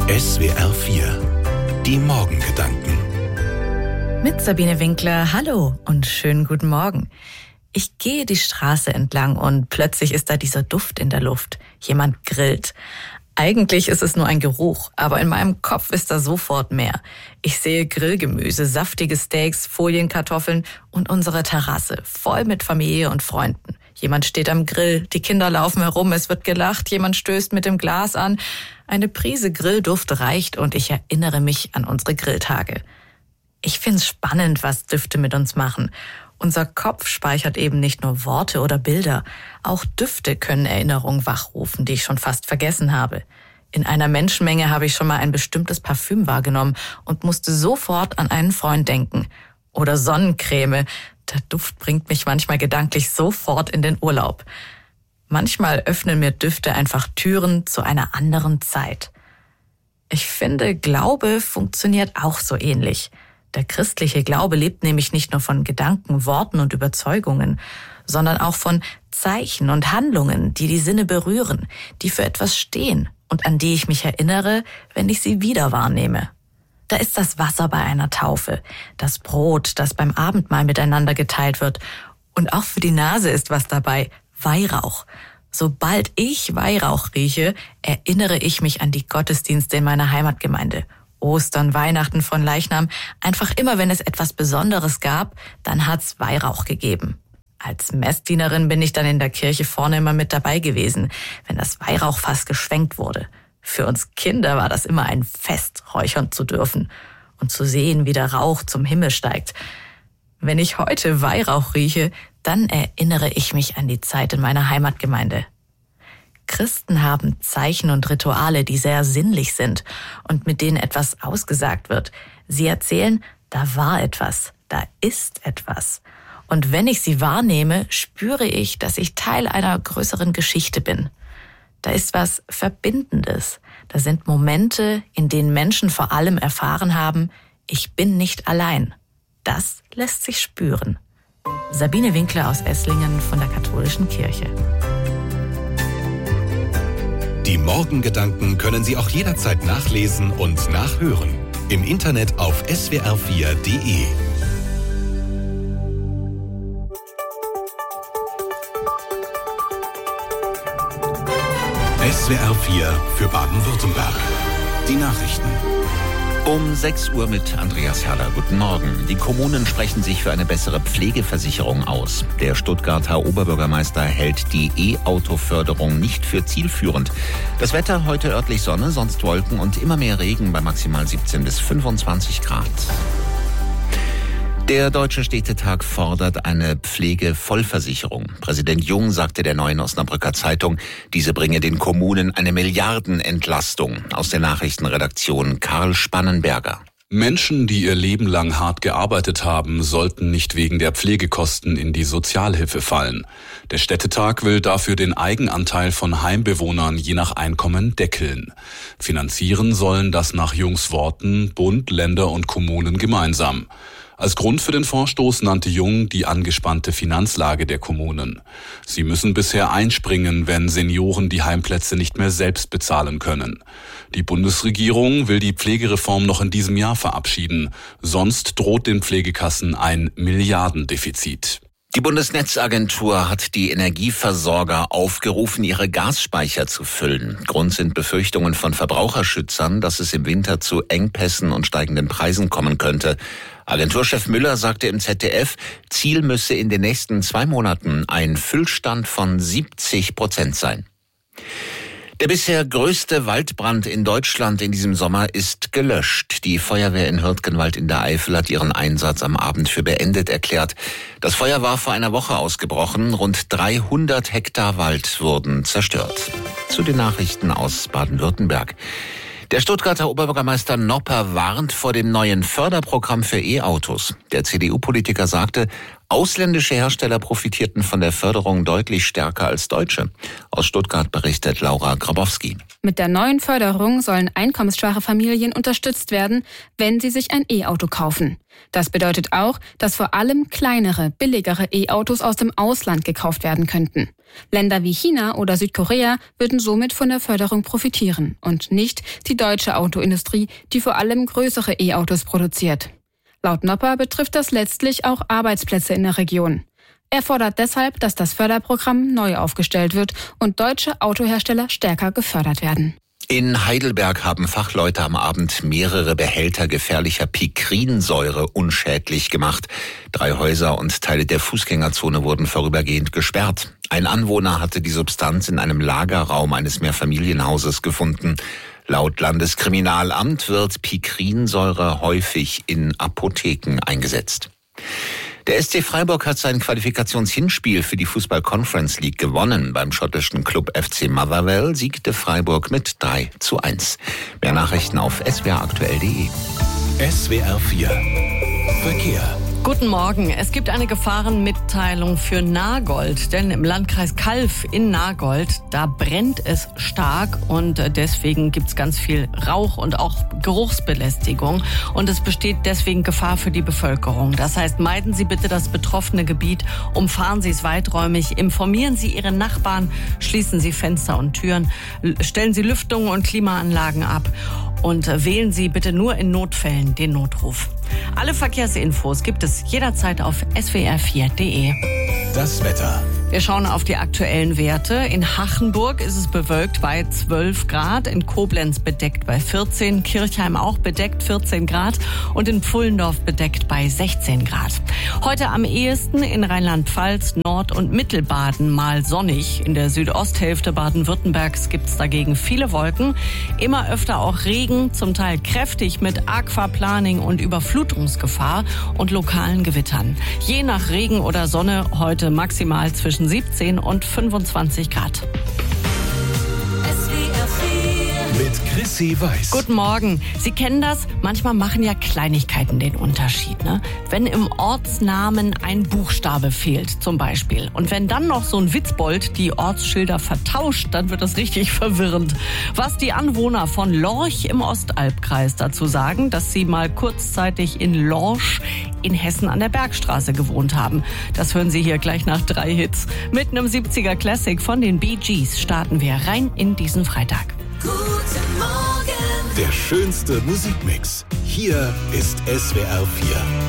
SWR 4, die Morgengedanken. Mit Sabine Winkler, hallo und schönen guten Morgen. Ich gehe die Straße entlang und plötzlich ist da dieser Duft in der Luft. Jemand grillt. Eigentlich ist es nur ein Geruch, aber in meinem Kopf ist da sofort mehr. Ich sehe Grillgemüse, saftige Steaks, Folienkartoffeln und unsere Terrasse, voll mit Familie und Freunden. Jemand steht am Grill, die Kinder laufen herum, es wird gelacht, jemand stößt mit dem Glas an. Eine Prise Grillduft reicht und ich erinnere mich an unsere Grilltage. Ich find's spannend, was Düfte mit uns machen. Unser Kopf speichert eben nicht nur Worte oder Bilder. Auch Düfte können Erinnerungen wachrufen, die ich schon fast vergessen habe. In einer Menschenmenge habe ich schon mal ein bestimmtes Parfüm wahrgenommen und musste sofort an einen Freund denken. Oder Sonnencreme. Der Duft bringt mich manchmal gedanklich sofort in den Urlaub. Manchmal öffnen mir Düfte einfach Türen zu einer anderen Zeit. Ich finde, Glaube funktioniert auch so ähnlich. Der christliche Glaube lebt nämlich nicht nur von Gedanken, Worten und Überzeugungen, sondern auch von Zeichen und Handlungen, die die Sinne berühren, die für etwas stehen und an die ich mich erinnere, wenn ich sie wieder wahrnehme. Da ist das Wasser bei einer Taufe, das Brot, das beim Abendmahl miteinander geteilt wird. Und auch für die Nase ist was dabei, Weihrauch. Sobald ich Weihrauch rieche, erinnere ich mich an die Gottesdienste in meiner Heimatgemeinde. Ostern, Weihnachten, von Leichnam, einfach immer, wenn es etwas Besonderes gab, dann hat's Weihrauch gegeben. Als Messdienerin bin ich dann in der Kirche vorne immer mit dabei gewesen, wenn das Weihrauchfass geschwenkt wurde. Für uns Kinder war das immer ein Fest, räuchern zu dürfen und zu sehen, wie der Rauch zum Himmel steigt. Wenn ich heute Weihrauch rieche, dann erinnere ich mich an die Zeit in meiner Heimatgemeinde. Christen haben Zeichen und Rituale, die sehr sinnlich sind und mit denen etwas ausgesagt wird. Sie erzählen, da war etwas, da ist etwas. Und wenn ich sie wahrnehme, spüre ich, dass ich Teil einer größeren Geschichte bin. Da ist was Verbindendes. Da sind Momente, in denen Menschen vor allem erfahren haben, ich bin nicht allein. Das lässt sich spüren. Sabine Winkler aus Esslingen von der Katholischen Kirche. Die Morgengedanken können Sie auch jederzeit nachlesen und nachhören. Im Internet auf swr4.de. SWR 4 für Baden-Württemberg. Die Nachrichten. Um 6 Uhr mit Andreas Herrler. Guten Morgen. Die Kommunen sprechen sich für eine bessere Pflegeversicherung aus. Der Stuttgarter Oberbürgermeister hält die E-Auto-Förderung nicht für zielführend. Das Wetter heute örtlich Sonne, sonst Wolken und immer mehr Regen bei maximal 17 bis 25 Grad. Der Deutsche Städtetag fordert eine Pflegevollversicherung. Präsident Jung sagte der Neuen Osnabrücker Zeitung, diese bringe den Kommunen eine Milliardenentlastung. Aus der Nachrichtenredaktion Karl Spannenberger. Menschen, die ihr Leben lang hart gearbeitet haben, sollten nicht wegen der Pflegekosten in die Sozialhilfe fallen. Der Städtetag will dafür den Eigenanteil von Heimbewohnern je nach Einkommen deckeln. Finanzieren sollen das nach Jungs Worten Bund, Länder und Kommunen gemeinsam. Als Grund für den Vorstoß nannte Jung die angespannte Finanzlage der Kommunen. Sie müssen bisher einspringen, wenn Senioren die Heimplätze nicht mehr selbst bezahlen können. Die Bundesregierung will die Pflegereform noch in diesem Jahr verabschieden. Sonst droht den Pflegekassen ein Milliardendefizit. Die Bundesnetzagentur hat die Energieversorger aufgerufen, ihre Gasspeicher zu füllen. Grund sind Befürchtungen von Verbraucherschützern, dass es im Winter zu Engpässen und steigenden Preisen kommen könnte. Agenturchef Müller sagte im ZDF, Ziel müsse in den nächsten 2 Monaten ein Füllstand von 70% sein. Der bisher größte Waldbrand in Deutschland in diesem Sommer ist gelöscht. Die Feuerwehr in Hürtgenwald in der Eifel hat ihren Einsatz am Abend für beendet erklärt. Das Feuer war vor einer Woche ausgebrochen. Rund 300 Hektar Wald wurden zerstört. Zu den Nachrichten aus Baden-Württemberg. Der Stuttgarter Oberbürgermeister Nopper warnt vor dem neuen Förderprogramm für E-Autos. Der CDU-Politiker sagte, ausländische Hersteller profitierten von der Förderung deutlich stärker als deutsche. Aus Stuttgart berichtet Laura Grabowski. Mit der neuen Förderung sollen einkommensschwache Familien unterstützt werden, wenn sie sich ein E-Auto kaufen. Das bedeutet auch, dass vor allem kleinere, billigere E-Autos aus dem Ausland gekauft werden könnten. Länder wie China oder Südkorea würden somit von der Förderung profitieren und nicht die deutsche Autoindustrie, die vor allem größere E-Autos produziert. Laut Nopper betrifft das letztlich auch Arbeitsplätze in der Region. Er fordert deshalb, dass das Förderprogramm neu aufgestellt wird und deutsche Autohersteller stärker gefördert werden. In Heidelberg haben Fachleute am Abend mehrere Behälter gefährlicher Pikrinsäure unschädlich gemacht. 3 Häuser und Teile der Fußgängerzone wurden vorübergehend gesperrt. Ein Anwohner hatte die Substanz in einem Lagerraum eines Mehrfamilienhauses gefunden. Laut Landeskriminalamt wird Pikrinsäure häufig in Apotheken eingesetzt. Der SC Freiburg hat sein Qualifikationshinspiel für die Fußball-Conference League gewonnen. Beim schottischen Club FC Motherwell siegte Freiburg mit 3:1. Mehr Nachrichten auf swraktuell.de. SWR 4 Verkehr. Guten Morgen. Es gibt eine Gefahrenmitteilung für Nagold, denn im Landkreis Calw in Nagold, da brennt es stark und deswegen gibt's ganz viel Rauch und auch Geruchsbelästigung und es besteht deswegen Gefahr für die Bevölkerung. Das heißt, meiden Sie bitte das betroffene Gebiet, umfahren Sie es weiträumig, informieren Sie Ihre Nachbarn, schließen Sie Fenster und Türen, stellen Sie Lüftungen und Klimaanlagen ab und wählen Sie bitte nur in Notfällen den Notruf. Alle Verkehrsinfos gibt es jederzeit auf swr4.de. Das Wetter. Wir schauen auf die aktuellen Werte. In Hachenburg ist es bewölkt bei 12 Grad, in Koblenz bedeckt bei 14, Kirchheim auch bedeckt 14 Grad und in Pfullendorf bedeckt bei 16 Grad. Heute am ehesten in Rheinland-Pfalz, Nord- und Mittelbaden mal sonnig. In der Südosthälfte Baden-Württembergs gibt es dagegen viele Wolken. Immer öfter auch Regen, zum Teil kräftig mit Aquaplaning und Überflutungsgefahr und lokalen Gewittern. Je nach Regen oder Sonne heute maximal zwischen 17 und 25 Grad. Mit Chrissy Weiß. Guten Morgen. Sie kennen das? Manchmal machen ja Kleinigkeiten den Unterschied, ne? Wenn im Ortsnamen ein Buchstabe fehlt, zum Beispiel. Und wenn dann noch so ein Witzbold die Ortsschilder vertauscht, dann wird das richtig verwirrend. Was die Anwohner von Lorch im Ostalbkreis dazu sagen, dass sie mal kurzzeitig in Lorsch in Hessen an der Bergstraße gewohnt haben. Das hören Sie hier gleich nach 3 Hits. Mit einem 70er Classic von den Bee Gees starten wir rein in diesen Freitag. Der schönste Musikmix. Hier ist SWR 4.